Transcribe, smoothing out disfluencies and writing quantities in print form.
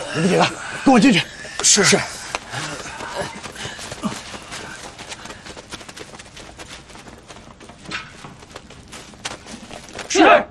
你们几个跟我进去。 是。 是。